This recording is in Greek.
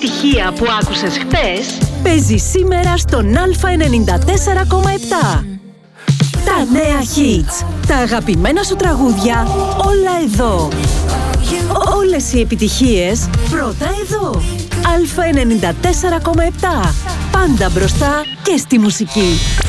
επιτυχία που άκουσες χθες παίζει σήμερα στον Α94,7. Τα νέα hits, τα αγαπημένα σου τραγούδια, όλα εδώ. Όλες οι επιτυχίες, πρώτα εδώ. Α94,7. Πάντα μπροστά και στη μουσική.